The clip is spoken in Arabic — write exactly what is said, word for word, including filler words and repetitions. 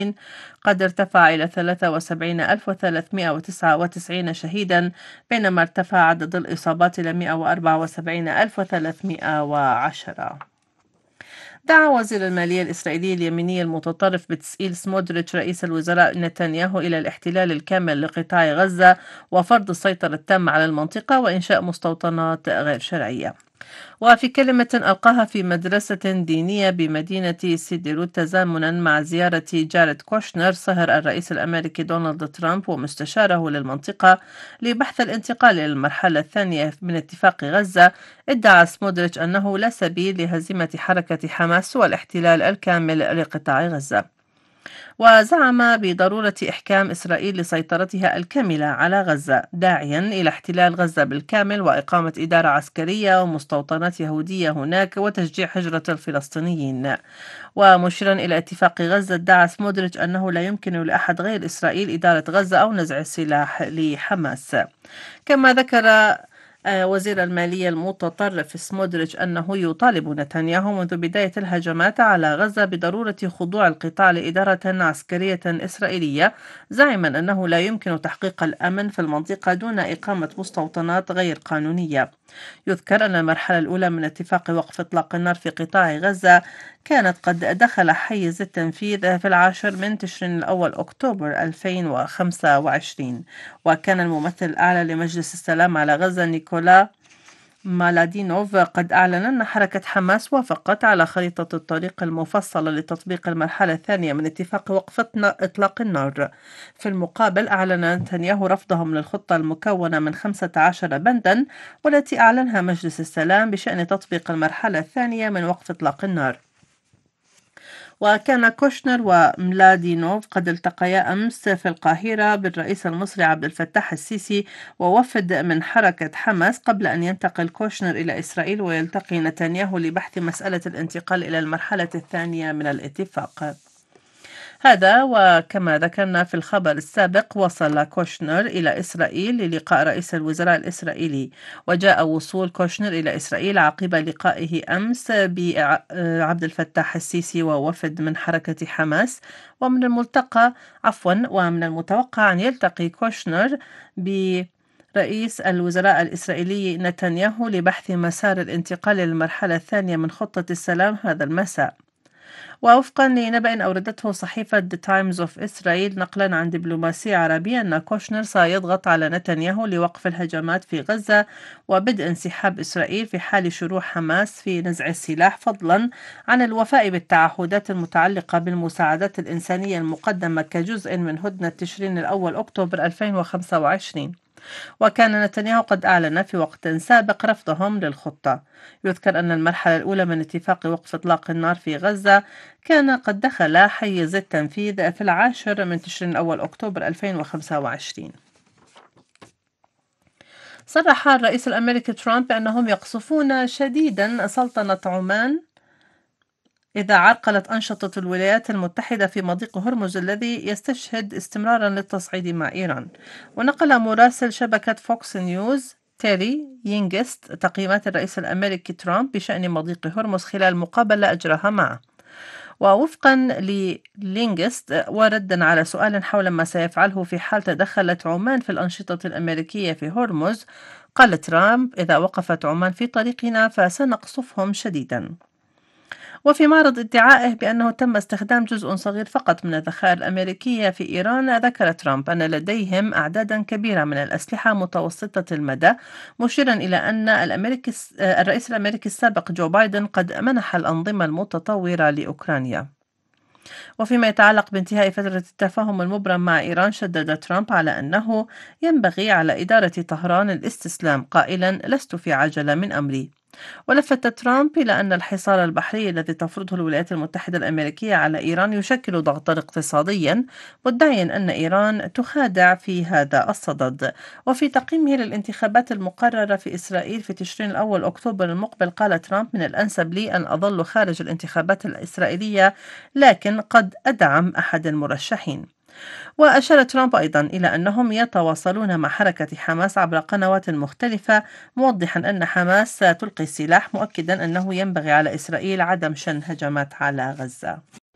قد ارتفع إلى ثلاثة وسبعين ألف وثلاثمائة وتسعة وتسعين شهيدا، بينما ارتفع عدد الإصابات إلى مئة وأربعة وسبعين ألف وثلاثمائة وعشرة. دعا وزير المالية الإسرائيلي اليميني المتطرف بتسئيل سموتريتش رئيس الوزراء نتنياهو إلى الاحتلال الكامل لقطاع غزة وفرض السيطرة التامة على المنطقة وإنشاء مستوطنات غير شرعية. وفي كلمة ألقاها في مدرسة دينية بمدينة سيديروت تزامنا مع زيارة جاريد كوشنر صهر الرئيس الأمريكي دونالد ترامب ومستشاره للمنطقة لبحث الانتقال إلى المرحلة الثانية من اتفاق غزة، ادعى سموتريتش أنه لا سبيل لهزيمة حركة حماس والاحتلال الكامل لقطاع غزة. وزعم بضرورة إحكام إسرائيل لسيطرتها الكاملة على غزة، داعيا إلى احتلال غزة بالكامل وإقامة إدارة عسكرية ومستوطنات يهودية هناك وتشجيع هجرة الفلسطينيين. ومشيرا إلى اتفاق غزة، ادعى سموتريتش أنه لا يمكن لأحد غير إسرائيل إدارة غزة أو نزع السلاح لحماس. كما ذكر آه، وزير المالية المتطرف سموتريتش أنه يطالب نتنياهو منذ بداية الهجمات على غزة بضرورة خضوع القطاع لإدارة عسكرية إسرائيلية، زاعما أنه لا يمكن تحقيق الأمن في المنطقة دون إقامة مستوطنات غير قانونية. يذكر أن المرحلة الأولى من اتفاق وقف إطلاق النار في قطاع غزة كانت قد دخل حيز التنفيذ في العاشر من تشرين الأول أكتوبر ألفين وخمسة وعشرين، وكان الممثل الأعلى لمجلس السلام على غزة نيكولا مالادينوف قد أعلن أن حركة حماس وافقت على خريطة الطريق المفصلة لتطبيق المرحلة الثانية من اتفاق وقف إطلاق النار. في المقابل، أعلن نتنياهو رفضهم للخطة المكونة من خمسة عشر بندا والتي أعلنها مجلس السلام بشأن تطبيق المرحلة الثانية من وقف إطلاق النار. وكان كوشنر وملادينوف قد التقيا أمس في القاهرة بالرئيس المصري عبد الفتاح السيسي ووفد من حركة حماس، قبل أن ينتقل كوشنر إلى إسرائيل ويلتقي نتنياهو لبحث مسألة الانتقال إلى المرحلة الثانية من الاتفاق. هذا وكما ذكرنا في الخبر السابق، وصل كوشنر إلى إسرائيل للقاء رئيس الوزراء الإسرائيلي، وجاء وصول كوشنر إلى إسرائيل عقب لقائه أمس بعبد الفتاح السيسي ووفد من حركة حماس. ومن الملتقى عفوا ومن المتوقع أن يلتقي كوشنر ب رئيس الوزراء الإسرائيلي نتنياهو لبحث مسار الانتقال للمرحلة الثانية من خطة السلام هذا المساء. ووفقا لنبأ أوردته صحيفة The Times of Israel نقلا عن دبلوماسي عربي أن كوشنر سيضغط على نتنياهو لوقف الهجمات في غزة وبدء انسحاب إسرائيل في حال شروع حماس في نزع السلاح، فضلا عن الوفاء بالتعهدات المتعلقة بالمساعدات الإنسانية المقدمة كجزء من هدنة تشرين الأول أكتوبر ألفين وخمسة وعشرين. وكان نتنياهو قد أعلن في وقت سابق رفضهم للخطة. يذكر أن المرحلة الأولى من اتفاق وقف إطلاق النار في غزة كان قد دخل حيز التنفيذ في العاشر من تشرين الأول أكتوبر ألفين وخمسة وعشرين. صرح الرئيس الأمريكي ترامب بأنهم يقصفون شديدا سلطنة عمان إذا عرقلت أنشطة الولايات المتحدة في مضيق هرمز الذي يستشهد استمرارا للتصعيد مع إيران. ونقل مراسل شبكة فوكس نيوز تيري يينغست تقييمات الرئيس الأمريكي ترامب بشأن مضيق هرمز خلال مقابلة أجراها معه. ووفقا للينغست وردا على سؤال حول ما سيفعله في حال تدخلت عمان في الأنشطة الأمريكية في هرمز، قال ترامب: إذا وقفت عمان في طريقنا فسنقصفهم شديدا. وفي معرض ادعائه بأنه تم استخدام جزء صغير فقط من الذخائر الأمريكية في إيران، ذكر ترامب أن لديهم أعدادا كبيرة من الأسلحة متوسطة المدى، مشيرا إلى أن الأمريكي الرئيس الأمريكي السابق جو بايدن قد منح الأنظمة المتطورة لأوكرانيا. وفيما يتعلق بانتهاء فترة التفاهم المبرم مع إيران، شدد ترامب على أنه ينبغي على إدارة طهران الاستسلام، قائلا: لست في عجلة من أمري. ولفت ترامب إلى أن الحصار البحري الذي تفرضه الولايات المتحدة الأمريكية على إيران يشكل ضغطا اقتصاديا، مدعيا أن إيران تخادع في هذا الصدد. وفي تقييمه للانتخابات المقررة في إسرائيل في تشرين الأول أكتوبر المقبل، قال ترامب: من الأنسب لي أن أظل خارج الانتخابات الإسرائيلية، لكن قد أدعم أحد المرشحين. وأشار ترامب أيضا إلى أنهم يتواصلون مع حركة حماس عبر قنوات مختلفة، موضحا أن حماس ستلقي السلاح، مؤكدا أنه ينبغي على إسرائيل عدم شن هجمات على غزة.